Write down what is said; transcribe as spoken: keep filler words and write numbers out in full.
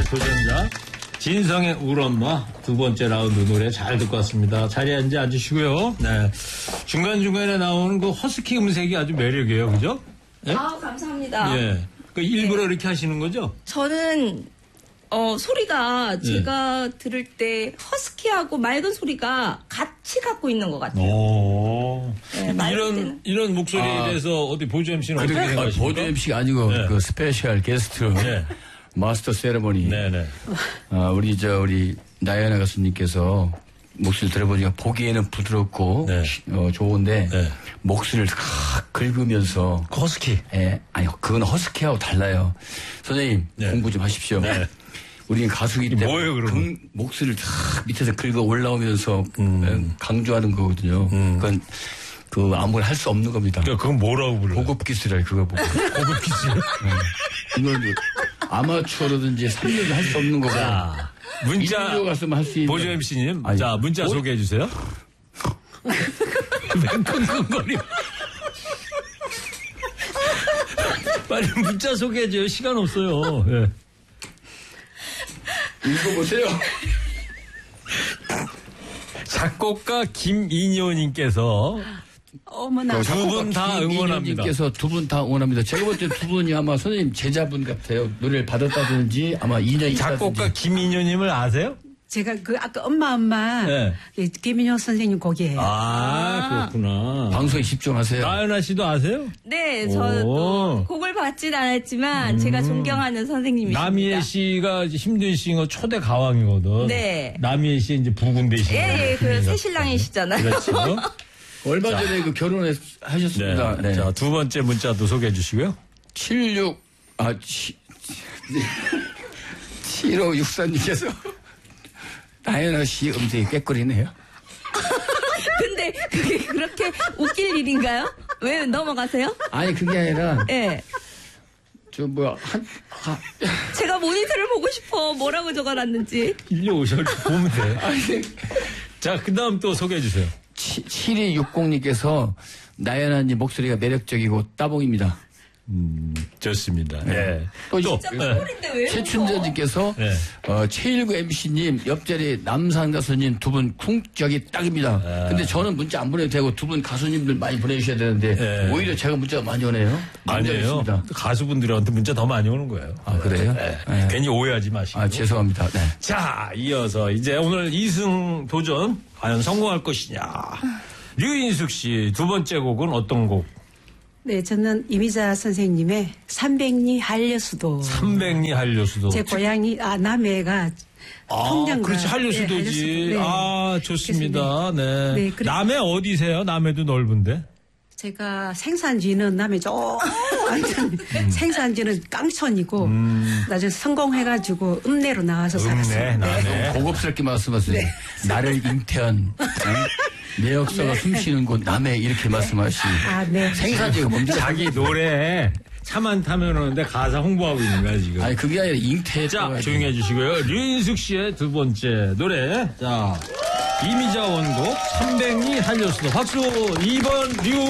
도전자 진성의 울엄마 두 번째 라운드 노래 잘 듣고 왔습니다. 자리에 앉아 앉으시고요. 네. 중간중간에 나오는 그 허스키 음색이 아주 매력이에요. 그죠? 네? 아, 감사합니다. 예. 그 일부러 네. 이렇게 하시는 거죠? 저는 어, 소리가 제가 네. 들을 때 허스키하고 맑은 소리가 같이 갖고 있는 것 같아요. 오. 네, 이런, 때는. 이런 목소리에 아, 대해서 어디 보조 엠씨는 어떻게 생각하십니까? 보조 엠씨가 아니고 네. 그 스페셜 게스트로 네. 마스터 세레머니. 네네. 아, 우리 저 우리 나연아 가수님께서 목소리 들어보니까 보기에는 부드럽고 네. 어, 좋은데 네. 목소리를 칵 긁으면서 허스키. 예, 아니 그건 허스키하고 달라요. 선생님 네. 공부 좀 하십시오. 네. 우리는 가수이기 때문에 뭐예요, 그러면? 그 목소리를 탁 밑에서 긁어 올라오면서 음. 강조하는 거거든요. 음. 그건 그 아무나 할 수 없는 겁니다. 그러니까 그건 뭐라고 불러요? 고급 기술이라 그거 보고. 고급 기술. 네. 이걸 아마추어라든지 삼 년도 할 수 없는 거고. 자, 문자 갔으면 할 수 있는. 보조 엠씨님, 아니, 자 문자 뭐? 소개해 주세요. 왜 끙끙거려? 빨리 문자 소개해줘요. 시간 없어요. 네. 읽어보세요. 작곡가 김인효님께서 어머나 두 분 다 응원합니다. 님께서 두 분 다 응원합니다. 제가 볼 때 두 분이 아마 선생님 제자분 같아요. 노래를 받았다든지 아마 인연이 작곡가 김인효님을 아세요? 제가 그 아까 엄마 엄마 네. 김인효 선생님 곡이에요. 아, 그렇구나. 방송에 집중하세요. 나연아 씨도 아세요? 네, 저도 곡을 받진 않았지만 음. 제가 존경하는 선생님이십니다. 남희애 씨가 힘든 싱어 초대 가왕이거든. 네. 남희애 씨 이제 부군대시고. 예, 예, 그 새신랑이시잖아요. 그렇죠. 얼마 자. 전에 그 결혼하셨습니다. 네. 네. 자, 두 번째 문자도 소개해 주시고요. 칠육, 아, 칠오육사님께서 나연아 씨 음색이 꾀꼬리네요. 근데 그게 그렇게 웃길 일인가요? 왜 넘어가세요? 아니 그게 아니라 네. 저 뭐야 한 아. 제가 모니터를 보고 싶어. 뭐라고 적어놨는지. 일로 오셔 보면 돼. 아니. 자, 그 다음 또 소개해 주세요. 칠이육공님께서 나연아님 목소리가 매력적이고 따봉입니다. 음, 좋습니다. 네. 네. 또, 또 네. 최춘자님께서 네. 어, 최일구 엠씨님 옆자리 남산 가수님 두 분 쿵짝이 딱입니다. 아. 근데 저는 문자 안 보내도 되고 두 분 가수님들 많이 보내주셔야 되는데 네. 오히려 제가 문자가 많이 오네요. 아니에요. 가수분들한테 문자 더 많이 오는 거예요. 아 그래요? 네. 네. 괜히 오해하지 마시고. 아 죄송합니다. 네. 자, 이어서 이제 오늘 이승 도전 과연 성공할 것이냐. 류인숙 씨 두 번째 곡은 어떤 곡? 네, 저는 이미자 선생님의 삼백리 한려수도. 삼백리 한려수도. 제 고향이 아 남해가 아, 통장가. 그렇지 한려수도지. 네, 네. 아, 좋습니다. 네. 네 그래. 남해 어디세요? 남해도 넓은데. 제가 생산지는 남해 저 완전 음. 생산지는 깡촌이고 음. 나중에 성공해가지고 읍내로 나와서 읍내, 살았어요. 네. 고급스럽게 말씀하세요. 네. 나를 잉태한 내 역사가 네. 숨쉬는 곳 남해 이렇게 말씀하시. 아, 네. 생산지가 뭔지 자기 노래 차만 타면 오는데 가사 홍보하고 있는 거야 지금. 아니 그게 아니라 잉태. 자 조용히 해주시고요. 류인숙 씨의 두 번째 노래. 자 이미자 원곡 삼백리 한려수도 박수. 이 번 류.